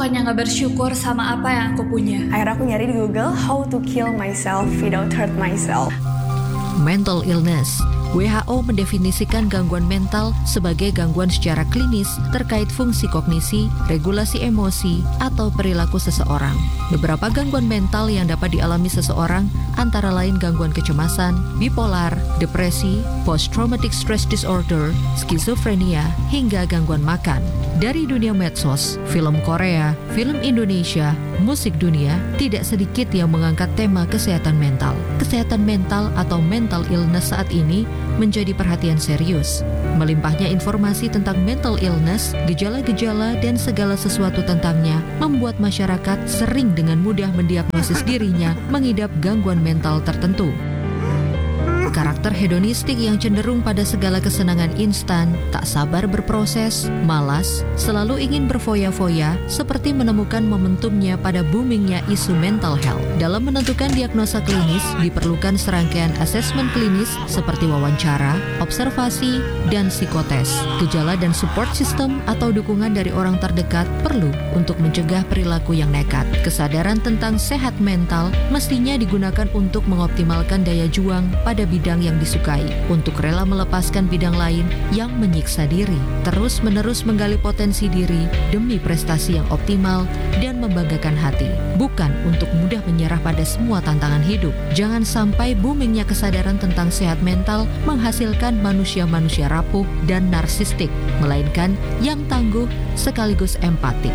bukannya nggak bersyukur sama apa yang aku punya. Akhirnya aku nyari di Google how to kill myself without hurt myself. Mental illness. WHO mendefinisikan gangguan mental sebagai gangguan secara klinis terkait fungsi kognisi, regulasi emosi, atau perilaku seseorang. Beberapa gangguan mental yang dapat dialami seseorang antara lain gangguan kecemasan, bipolar, depresi, post-traumatic stress disorder, skizofrenia, hingga gangguan makan. Dari dunia medsos, film Korea, film Indonesia, musik dunia, tidak sedikit yang mengangkat tema kesehatan mental. Kesehatan mental atau mental illness saat ini menjadi perhatian serius. Melimpahnya informasi tentang mental illness, gejala-gejala, dan segala sesuatu tentangnya membuat masyarakat sering dengan mudah mendiagnosis dirinya mengidap gangguan mental tertentu. Karakter hedonistik yang cenderung pada segala kesenangan instan, tak sabar berproses, malas, selalu ingin berfoya-foya, seperti menemukan momentumnya pada boomingnya isu mental health. Dalam menentukan diagnosa klinis, diperlukan serangkaian asesmen klinis seperti wawancara, observasi, dan psikotes. Gejala dan support system atau dukungan dari orang terdekat perlu untuk mencegah perilaku yang nekat. Kesadaran tentang sehat mental mestinya digunakan untuk mengoptimalkan daya juang pada bidang yang disukai, untuk rela melepaskan bidang lain yang menyiksa diri, terus-menerus menggali potensi diri demi prestasi yang optimal dan membanggakan hati, bukan untuk mudah menyerah pada semua tantangan hidup. Jangan sampai boomingnya kesadaran tentang sehat mental menghasilkan manusia-manusia rapuh dan narsistik, melainkan yang tangguh sekaligus empatik.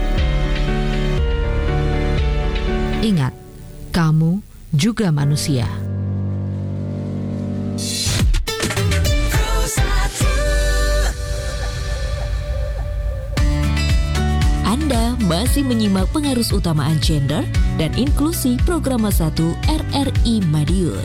Ingat, kamu juga manusia. Anda masih menyimak Pengarus Utamaan Gender dan Inklusi Programa 1 RRI Madiun.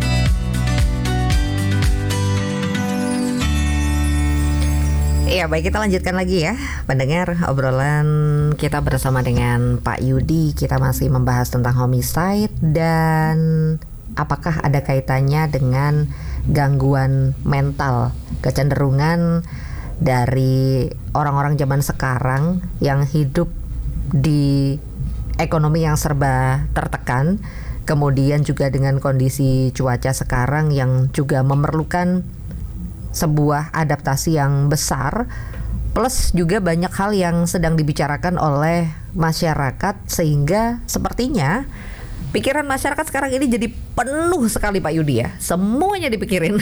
Ya, baik, kita lanjutkan lagi ya, pendengar, obrolan kita bersama dengan Pak Yudi. Kita masih membahas tentang homicide dan apakah ada kaitannya dengan gangguan mental, kecenderungan dari orang-orang zaman sekarang yang hidup di ekonomi yang serba tertekan, kemudian juga dengan kondisi cuaca sekarang yang juga memerlukan sebuah adaptasi yang besar, plus juga banyak hal yang sedang dibicarakan oleh masyarakat, sehingga sepertinya pikiran masyarakat sekarang ini jadi penuh sekali Pak Yudi ya, semuanya dipikirin.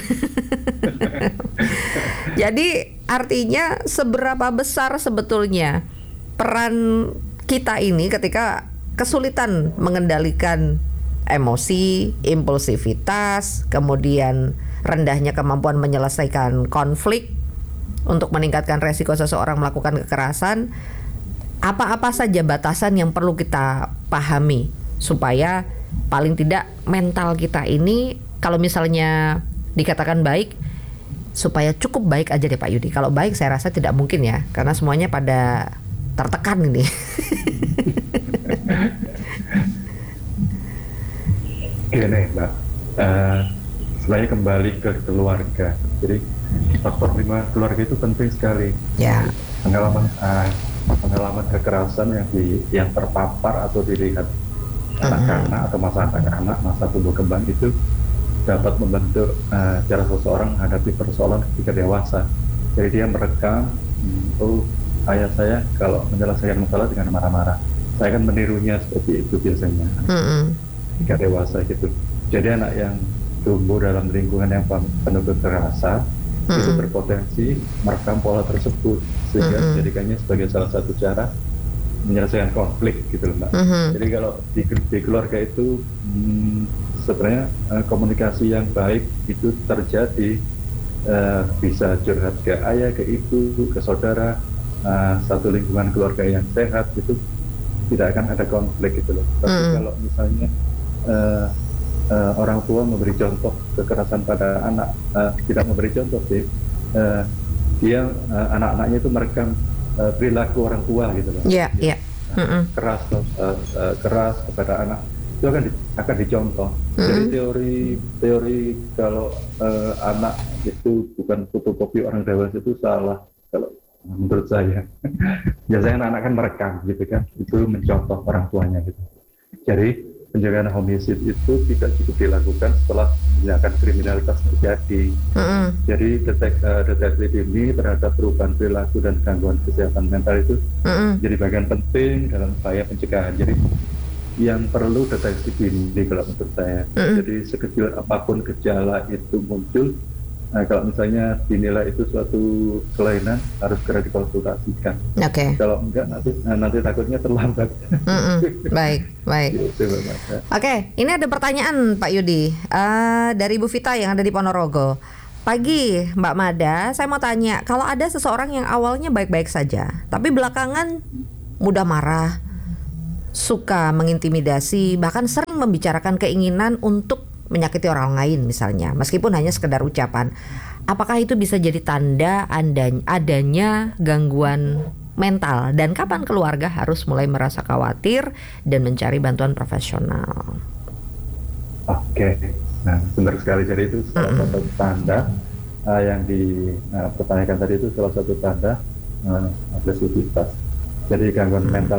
Jadi artinya seberapa besar sebetulnya peran kita ini ketika kesulitan mengendalikan emosi, impulsivitas, kemudian rendahnya kemampuan menyelesaikan konflik untuk meningkatkan resiko seseorang melakukan kekerasan. Apa-apa saja batasan yang perlu kita pahami supaya paling tidak mental kita ini, kalau misalnya dikatakan baik, supaya cukup baik aja deh Pak Yudi. Kalau baik saya rasa tidak mungkin ya, karena semuanya pada tertekan ini. Gini Mbak, sebenarnya kembali ke keluarga. Jadi faktor lingkungan keluarga itu penting sekali. Ya. Pengalaman kekerasan yang terpapar atau dilihat anak-anak atau masa anak-anak, masa tumbuh kembang itu dapat membentuk cara seseorang menghadapi persoalan ketika dewasa. Jadi dia merekam, ayah saya kalau menyelesaikan masalah dengan marah-marah, saya kan menirunya seperti itu biasanya ketika dewasa gitu. Jadi anak yang tumbuh dalam lingkungan yang penuh kekerasan itu berpotensi merekam pola tersebut, sehingga menjadikannya sebagai salah satu cara menyelesaikan konflik gitu loh Mbak. Jadi kalau di keluarga itu sebenarnya komunikasi yang baik itu terjadi, bisa curhat ke ayah, ke ibu, ke saudara, satu lingkungan keluarga yang sehat itu tidak akan ada konflik gitu loh. Tapi kalau misalnya orang tua memberi contoh kekerasan pada anak, tidak memberi contoh sih, dia anak-anaknya itu merekam perilaku orang tua gitu loh. Keras kepada anak itu akan dicontoh. Jadi teori kalau anak itu bukan fotokopi orang dewasa itu salah. Kalau menurut saya. Biasanya anak-anak kan merekam gitu kan, itu mencontoh orang tuanya gitu. Jadi pencegahan homisid itu tidak cukup dilakukan setelah tindakan kriminalitas terjadi. Jadi deteksi dini terhadap perubahan perilaku dan gangguan kesehatan mental itu jadi bagian penting dalam upaya pencegahan. Jadi yang perlu deteksi dini kalau menurut saya. Jadi sekecil apapun gejala itu muncul, kalau misalnya dinilai itu suatu kelainan, harus segera dikonsultasikan. Kalau enggak nanti takutnya terlambat. Baik. Gitu, Oke, ini ada pertanyaan Pak Yudi dari Bu Vita yang ada di Ponorogo. Pagi Mbak Mada, saya mau tanya, kalau ada seseorang yang awalnya baik-baik saja, tapi belakangan mudah marah, suka mengintimidasi, bahkan sering membicarakan keinginan untuk menyakiti orang lain misalnya, meskipun hanya sekedar ucapan. Apakah itu bisa jadi tanda adanya gangguan mental, dan kapan keluarga harus mulai merasa khawatir dan mencari bantuan profesional? Oke, nah benar sekali. Jadi itu salah satu tanda yang dipertanyakan tadi, itu salah satu tanda agresivitas. Jadi gangguan mental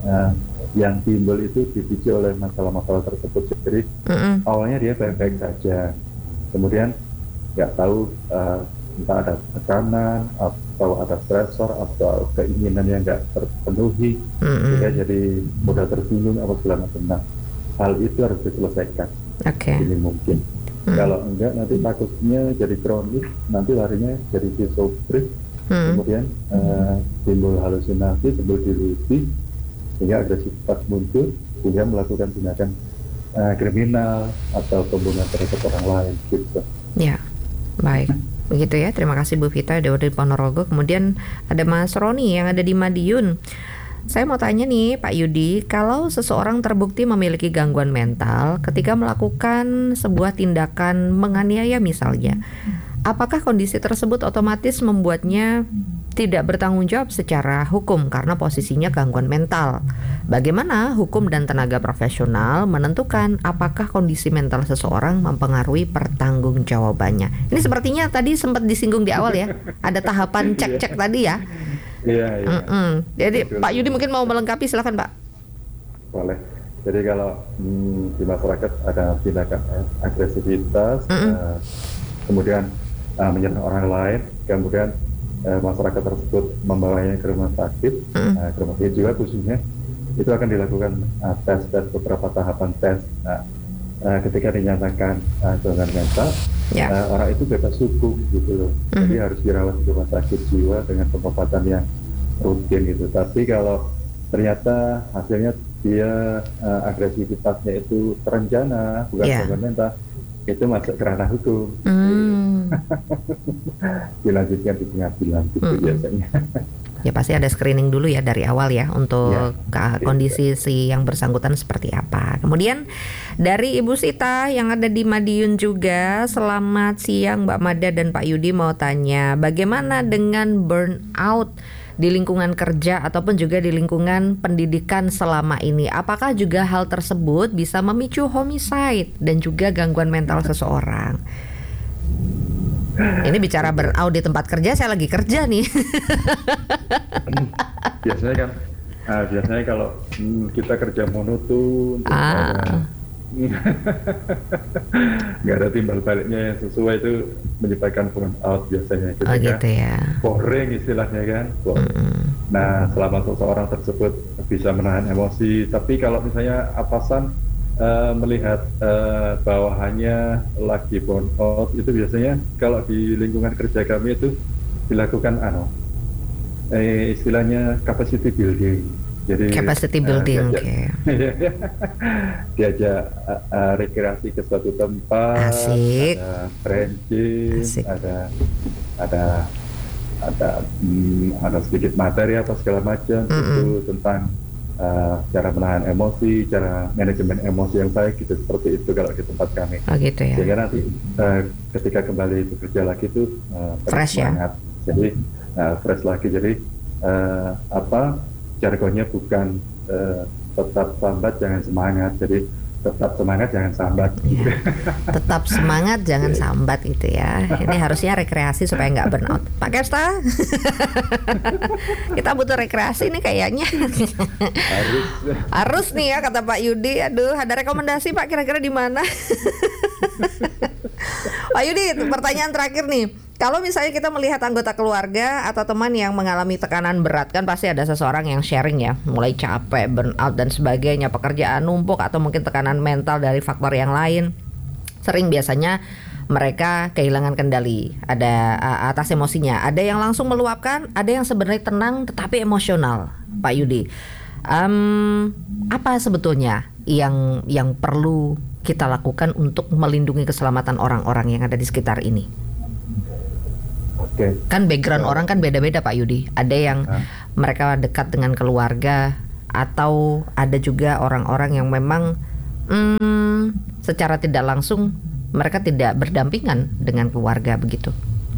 yang timbul itu dipicu oleh masalah-masalah tersebut. Jadi awalnya dia baik-baik saja, kemudian nggak tahu entah ada tekanan atau ada stresor atau keinginan yang nggak terpenuhi, sehingga jadi mudah tersinggung apa segala macam. Nah, hal itu harus diselesaikan. Ini mungkin. Kalau enggak, nanti takutnya jadi kronis, nanti larinya jadi schizofren, kemudian timbul halusinasi, timbul delusi, sehingga agresivitas muncul, sehingga melakukan tindakan kriminal atau pembunuhan terhadap orang lain gitu. Ya, baik. Begitu ya, terima kasih Bu Vita dari Ponorogo. Kemudian ada Mas Roni yang ada di Madiun. Saya mau tanya nih Pak Yudi, kalau seseorang terbukti memiliki gangguan mental ketika melakukan sebuah tindakan menganiaya misalnya, apakah kondisi tersebut otomatis membuatnya tidak bertanggung jawab secara hukum karena posisinya gangguan mental? Bagaimana hukum dan tenaga profesional menentukan apakah kondisi mental seseorang mempengaruhi pertanggungjawabannya? Ini sepertinya tadi sempat disinggung di awal ya, ada tahapan cek-cek tadi ya. Iya. Jadi betul. Pak Yudi mungkin mau melengkapi, silakan Pak. Boleh. Jadi kalau di masyarakat ada tindakan agresivitas, kemudian menyerang orang lain, kemudian masyarakat tersebut membawanya ke rumah sakit, ke rumah sakit jiwa khususnya, itu akan dilakukan tes beberapa tahapan tes. Ketika dinyatakan gangguan mental, orang itu bebas hukum gitu loh. Jadi harus dirawat di rumah sakit jiwa dengan pengobatan yang rutin gitu. Tapi kalau ternyata hasilnya dia agresivitasnya itu terencana, bukan gangguan mental, itu masuk ke ranah hukum. Dilanjutkan di pengadilan gitu biasanya. Ya pasti ada screening dulu ya dari awal ya untuk kondisi si yang bersangkutan seperti apa. Kemudian dari Ibu Sita yang ada di Madiun juga, selamat siang Mbak Mada dan Pak Yudi, mau tanya bagaimana dengan burnout di lingkungan kerja ataupun juga di lingkungan pendidikan selama ini? Apakah juga hal tersebut bisa memicu homicide dan juga gangguan mental seseorang? Ini bicara burnout di tempat kerja, saya lagi kerja nih. Biasanya kalau kita kerja monoton, nggak ada timbal baliknya yang sesuai, itu menyebabkan burnout biasanya. Gitu ya. Boring istilahnya kan. Nah, selama seseorang tersebut bisa menahan emosi, tapi kalau misalnya atasan melihat bawahannya lagi burnout, itu biasanya kalau di lingkungan kerja kami itu dilakukan istilahnya capacity building. Jadi capacity building, diajak rekreasi ke suatu tempat, asik. Ada branching, ada sedikit materi apa segala macam itu tentang cara menahan emosi, cara manajemen emosi yang baik gitu, seperti itu kalau di tempat kami. Gitu ya. Sehingga nanti ketika kembali bekerja lagi itu fresh semangat. Jadi fresh lagi. Jadi jargonnya bukan tetap sambat jangan semangat. Jadi tetap semangat jangan sambat. Ya. Tetap semangat jangan sambat gitu ya. Ini harusnya rekreasi supaya nggak burnout. Pak Kesta, kita butuh rekreasi nih kayaknya. Harus nih ya kata Pak Yudi. Aduh, ada rekomendasi Pak kira-kira di mana? Pak Yudi, pertanyaan terakhir nih. Kalau misalnya kita melihat anggota keluarga atau teman yang mengalami tekanan berat, kan pasti ada seseorang yang sharing ya, mulai capek, burnout dan sebagainya, pekerjaan numpuk atau mungkin tekanan mental dari faktor yang lain. Sering biasanya mereka kehilangan kendali, ada atas emosinya. Ada yang langsung meluapkan, ada yang sebenarnya tenang tetapi emosional. Pak Yudi, apa sebetulnya yang perlu kita lakukan untuk melindungi keselamatan orang-orang yang ada di sekitar ini? Kan background orang kan beda-beda Pak Yudi. Ada yang mereka dekat dengan keluarga, atau ada juga orang-orang yang memang secara tidak langsung mereka tidak berdampingan dengan keluarga begitu.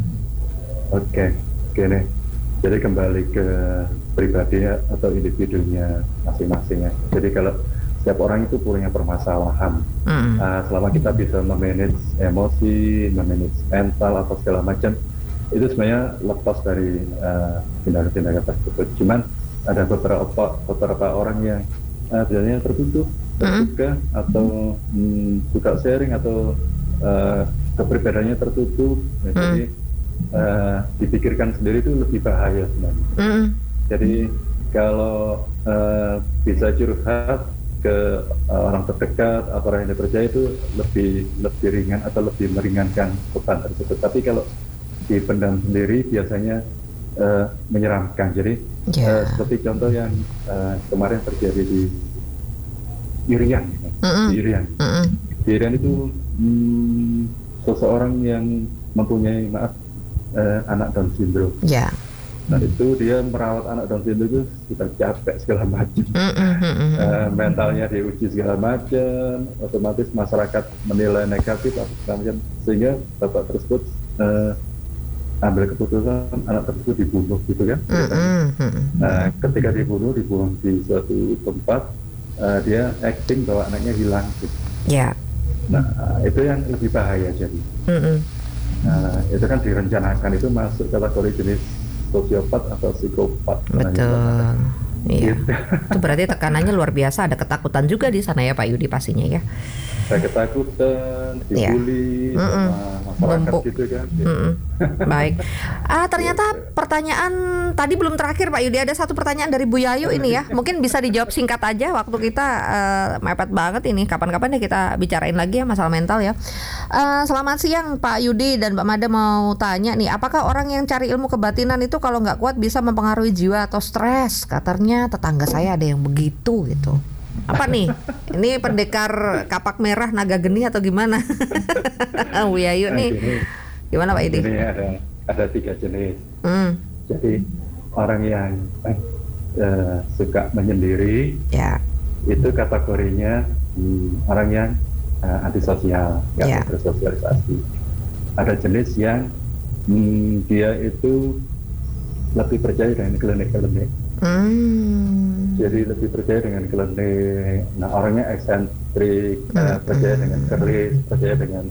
Oke nih. Jadi kembali ke pribadinya atau individunya masing-masing ya. Jadi kalau setiap orang itu punya permasalahan. Selama kita bisa memanage emosi, memanage mental atau segala macam, itu sebenarnya lepas dari tindakan-tindakan tersebut. Cuman ada beberapa orang yang biasanya tertutup, terbuka, atau suka sharing, atau kepribadiannya tertutup. Jadi dipikirkan sendiri itu lebih bahaya sebenarnya. Jadi kalau bisa curhat ke orang terdekat atau orang yang dipercaya itu lebih ringan atau lebih meringankan beban tersebut. Tapi kalau dipendam sendiri biasanya menyeramkan. Jadi seperti contoh yang kemarin terjadi di Irian. Di Irian itu seseorang yang mempunyai anak Down syndrome. Nah itu dia merawat anak Down syndrome itu sudah capek segala macam. Mentalnya diuji segala macam, otomatis masyarakat menilai negatif atau segala macam, sehingga bapak tersebut ambil keputusan anak tersebut dibunuh gitu kan. Nah ketika dibunuh di suatu tempat, dia acting bahwa anaknya hilang gitu. Nah itu yang lebih bahaya jadi. Nah itu kan direncanakan, itu masuk kategori jenis sosiopat atau psikopat. Betul. Iya. Itu berarti tekanannya luar biasa, ada ketakutan juga di sana ya Pak Yudi pastinya ya. Ada ketakutan, dibully sama masyarakat gitu kan. Baik. Ternyata pertanyaan tadi belum terakhir Pak Yudi, ada satu pertanyaan dari Bu Yayu ini ya. Mungkin bisa dijawab singkat aja, waktu kita mepet banget ini. Kapan-kapan ya kita bicarain lagi ya masalah mental ya. Selamat siang Pak Yudi dan Mbak Mada, mau tanya nih, apakah orang yang cari ilmu kebatinan itu kalau nggak kuat bisa mempengaruhi jiwa atau stres? Katanya tetangga saya ada yang begitu gitu. Apa nih? Ini pendekar kapak merah naga geni atau gimana? Bu Yayu nih. Gimana Pak Yudi? Ini ada 3 jenis. Jadi orang yang suka menyendiri, itu kategorinya orang yang antisosial, nggak bersosialisasi. Ada jenis yang dia itu lebih percaya dengan klinik-klinik. Jadi lebih percaya dengan klinik. Nah orangnya eksentrik, percaya dengan keris, percaya dengan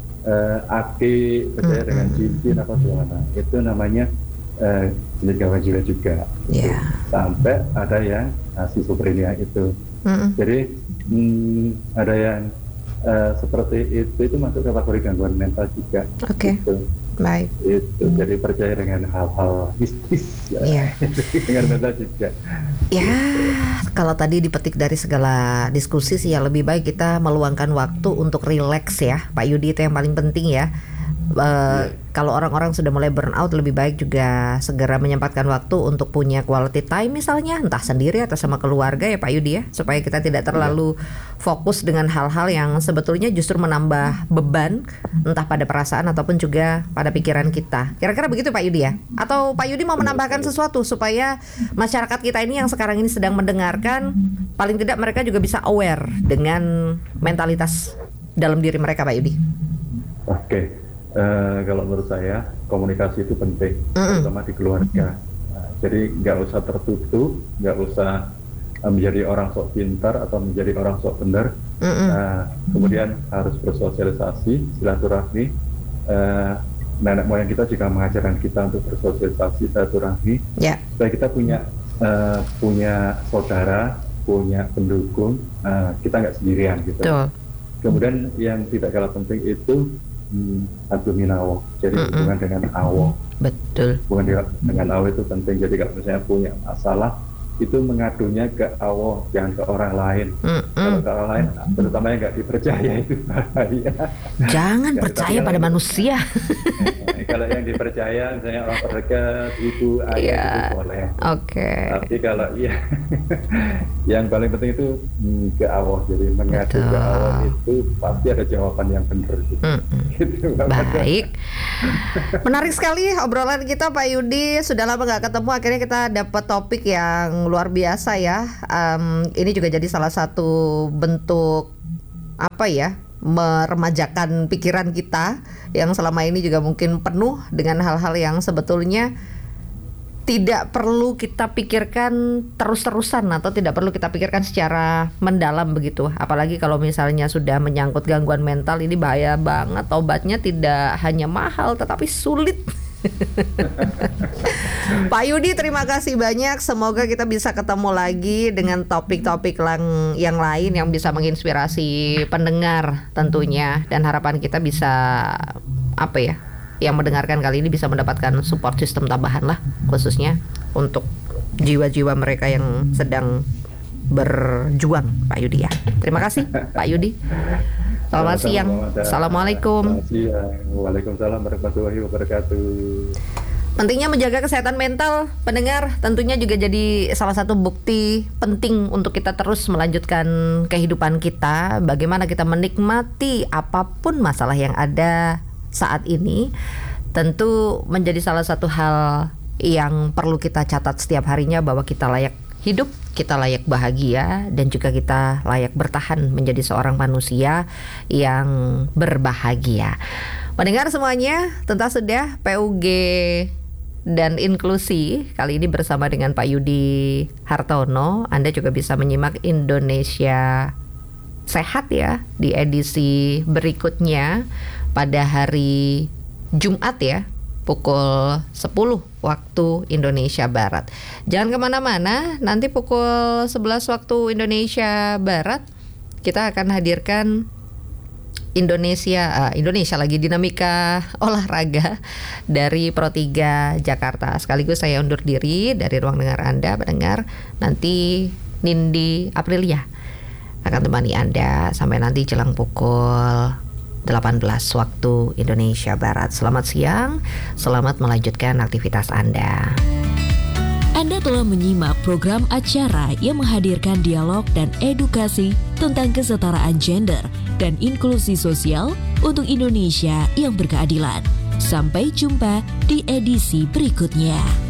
aki, percaya dengan cincin apa segala. Itu namanya jenis gangguan jiwa juga. Sampai ada yang schizophrenia itu. Jadi ada yang seperti itu masuk kategori gangguan mental juga. Gitu. Baik. Itu jadi percaya dengan hal-hal mistis dengan mental juga. Kalau tadi dipetik dari segala diskusi sih ya, lebih baik kita meluangkan waktu untuk rileks ya Pak Yudi, itu yang paling penting ya. Kalau orang-orang sudah mulai burnout, lebih baik juga segera menyempatkan waktu untuk punya quality time misalnya, entah sendiri atau sama keluarga ya Pak Yudi ya, supaya kita tidak terlalu fokus dengan hal-hal yang sebetulnya justru menambah beban, entah pada perasaan ataupun juga pada pikiran kita. Kira-kira begitu Pak Yudi ya? Atau Pak Yudi mau menambahkan sesuatu supaya masyarakat kita ini yang sekarang ini sedang mendengarkan, paling tidak mereka juga bisa aware dengan mentalitas dalam diri mereka Pak Yudi? Kalau menurut saya komunikasi itu penting, terutama di keluarga. Jadi nggak usah tertutup, nggak usah menjadi orang sok pintar atau menjadi orang sok benar, Kemudian harus bersosialisasi, silaturahmi. Nenek moyang kita juga mengajarkan kita untuk bersosialisasi, silaturahmi, supaya kita punya saudara, punya pendukung, kita nggak sendirian gitu. Kemudian yang tidak kalah penting itu aduminawo, jadi hubungan dengan Allah. Betul. Hubungan dengan Allah itu penting. Jadi kalau misalnya punya masalah, itu mengadunya ke Allah, jangan ke orang lain. Kalau ke orang lain, terutama yang nggak dipercaya, itu bahaya. Jangan percaya pada manusia. Kalau yang dipercaya, misalnya orang terdekat, ibu, ayah, itu boleh. Tapi kalau yang paling penting itu ke Allah. Jadi mengadu ke Allah itu pasti ada jawaban yang benar. Gitu. Baik. Menarik sekali obrolan kita, Pak Yudi. Sudah lama nggak ketemu, akhirnya kita dapat topik yang luar biasa ya. Ini juga jadi salah satu bentuk meremajakan pikiran kita yang selama ini juga mungkin penuh dengan hal-hal yang sebetulnya tidak perlu kita pikirkan terus-terusan atau tidak perlu kita pikirkan secara mendalam begitu. Apalagi kalau misalnya sudah menyangkut gangguan mental, ini bahaya banget. Obatnya tidak hanya mahal tetapi sulit. Pak Yudi, terima kasih banyak. Semoga kita bisa ketemu lagi dengan topik-topik yang lain yang bisa menginspirasi pendengar tentunya. Dan harapan kita bisa yang mendengarkan kali ini bisa mendapatkan support system tambahan lah, khususnya untuk jiwa-jiwa mereka yang sedang berjuang, Pak Yudi ya. Terima kasih Pak Yudi. Selamat siang. Assalamualaikum. Waalaikumsalam warahmatullahi wabarakatuh. Pentingnya menjaga kesehatan mental, pendengar, tentunya juga jadi salah satu bukti penting untuk kita terus melanjutkan kehidupan kita. Bagaimana kita menikmati apapun masalah yang ada saat ini, tentu menjadi salah satu hal yang perlu kita catat setiap harinya, bahwa kita layak hidup, kita layak bahagia, dan juga kita layak bertahan menjadi seorang manusia yang berbahagia. Mendengar semuanya, tuntas sudah PUG dan inklusi kali ini bersama dengan Pak Yudi Hartono. Anda juga bisa menyimak Indonesia Sehat ya di edisi berikutnya pada hari Jumat ya, pukul 10 waktu Indonesia Barat. Jangan kemana-mana, nanti pukul 11 waktu Indonesia Barat kita akan hadirkan Indonesia lagi dinamika olahraga dari Pro 3 Jakarta. Sekaligus saya undur diri dari ruang dengar Anda, pendengar. Nanti Nindi Aprilia akan temani Anda sampai nanti jelang pukul 18 waktu Indonesia Barat. Selamat siang, selamat melanjutkan aktivitas Anda. Anda telah menyimak program acara yang menghadirkan dialog dan edukasi tentang kesetaraan gender dan inklusi sosial untuk Indonesia yang berkeadilan. Sampai jumpa di edisi berikutnya.